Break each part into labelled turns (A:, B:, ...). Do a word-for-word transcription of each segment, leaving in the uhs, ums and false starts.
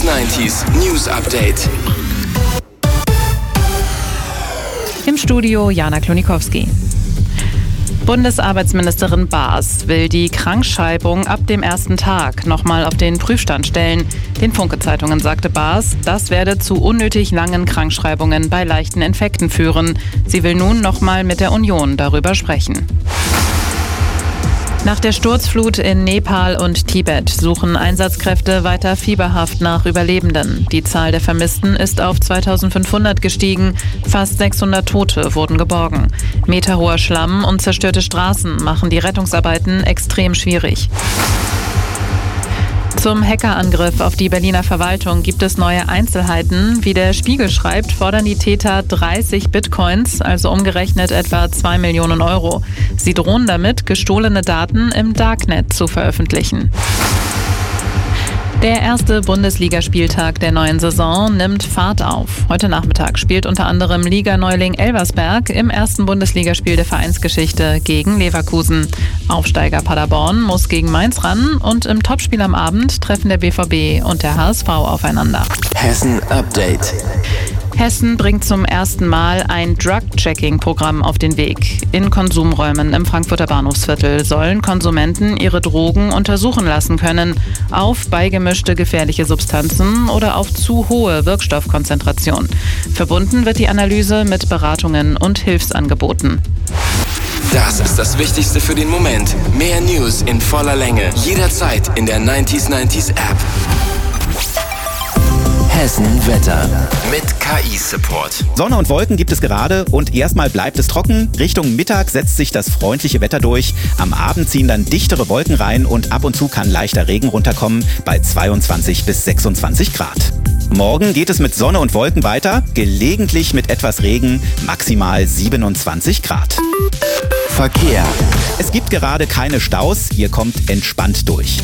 A: neunzig News Update.
B: Im Studio Jana Klonikowski. Bundesarbeitsministerin Baas will die Krankschreibung ab dem ersten Tag nochmal auf den Prüfstand stellen. Den Funke-Zeitungen sagte Baas, das werde zu unnötig langen Krankschreibungen bei leichten Infekten führen. Sie will nun nochmal mit der Union darüber sprechen. Nach der Sturzflut in Nepal und Tibet suchen Einsatzkräfte weiter fieberhaft nach Überlebenden. Die Zahl der Vermissten ist auf zweitausendfünfhundert gestiegen. Fast sechshundert Tote wurden geborgen. Meterhoher Schlamm und zerstörte Straßen machen die Rettungsarbeiten extrem schwierig. Zum Hackerangriff auf die Berliner Verwaltung gibt es neue Einzelheiten. Wie der Spiegel schreibt, fordern die Täter dreißig Bitcoins, also umgerechnet etwa zwei Millionen Euro. Sie drohen damit, gestohlene Daten im Darknet zu veröffentlichen. Der erste Bundesligaspieltag der neuen Saison nimmt Fahrt auf. Heute Nachmittag spielt unter anderem Liganeuling Elversberg im ersten Bundesligaspiel der Vereinsgeschichte gegen Leverkusen. Aufsteiger Paderborn muss gegen Mainz ran und im Topspiel am Abend treffen der B V B und der H S V aufeinander.
A: Hessen Update.
B: Hessen bringt zum ersten Mal ein Drug-Checking-Programm auf den Weg. In Konsumräumen im Frankfurter Bahnhofsviertel sollen Konsumenten ihre Drogen untersuchen lassen können auf beigemischte gefährliche Substanzen oder auf zu hohe Wirkstoffkonzentration. Verbunden wird die Analyse mit Beratungen und Hilfsangeboten.
A: Das ist das Wichtigste für den Moment. Mehr News in voller Länge. Jederzeit in der neunzig neunzig App. Hessen Wetter mit K I-Support.
C: Sonne und Wolken gibt es gerade und erstmal bleibt es trocken. Richtung Mittag setzt sich das freundliche Wetter durch. Am Abend ziehen dann dichtere Wolken rein und ab und zu kann leichter Regen runterkommen bei zweiundzwanzig bis sechsundzwanzig Grad. Morgen geht es mit Sonne und Wolken weiter, gelegentlich mit etwas Regen, maximal siebenundzwanzig Grad.
A: Verkehr.
C: Es gibt gerade keine Staus, ihr kommt entspannt durch.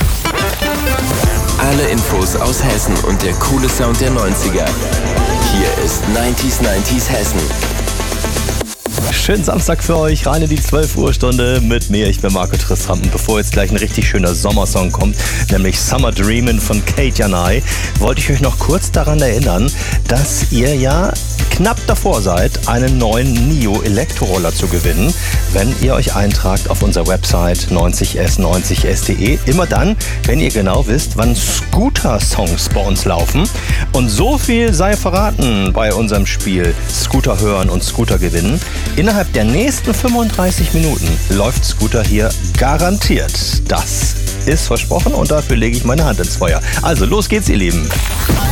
A: Alle Infos aus Hessen und der coole Sound der neunziger. Hier ist neunzig neunzig Hessen.
D: Schönen Samstag für euch, rein in die zwölf Uhr Stunde mit mir. Ich bin Marco Tristampen. Bevor jetzt gleich ein richtig schöner Sommersong kommt, nämlich Summer Dreamin' von Kate Janai, wollte ich euch noch kurz daran erinnern, dass ihr ja knapp davor seid, einen neuen NIO Elektroroller zu gewinnen, wenn ihr euch eintragt auf unserer Website neunzig s neunzig s punkt de. Immer dann, wenn ihr genau wisst, wann Scooter-Songs bei uns laufen. Und so viel sei verraten bei unserem Spiel Scooter hören und Scooter gewinnen. Innerhalb der nächsten fünfunddreißig Minuten läuft Scooter hier garantiert. Das ist versprochen und dafür lege ich meine Hand ins Feuer. Also los geht's, ihr Lieben.